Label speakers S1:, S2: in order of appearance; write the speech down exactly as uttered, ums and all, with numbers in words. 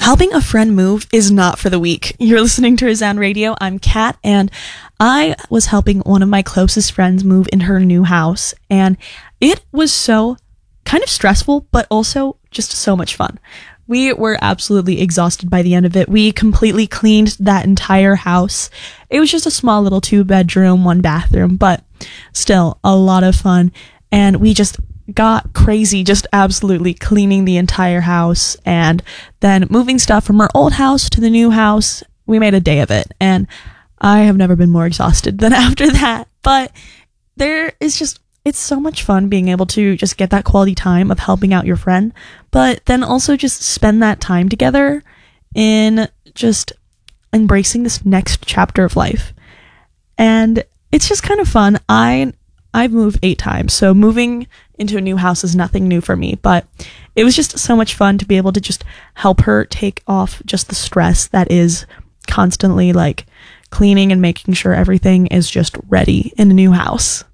S1: Helping a friend move is not for the weak. You're listening to Resound Radio. I'm Kat, and I was helping one of my closest friends move in her new house, and it was so kind of stressful, but also just so much fun. We were absolutely exhausted by the end of it. We completely cleaned that entire house. It was just a small little two bedroom, one bathroom, but still a lot of fun. And we just got crazy, just absolutely cleaning the entire house and then moving stuff from our old house to the new house. We made a day of it, and I have never been more exhausted than after that. But there is just, it's so much fun being able to just get that quality time of helping out your friend, but then also just spend that time together in just embracing this next chapter of life. And it's just kind of fun. I I've moved eight times, so moving into a new house is nothing new for me, but it was just so much fun to be able to just help her take off just the stress that is constantly like cleaning and making sure everything is just ready in a new house.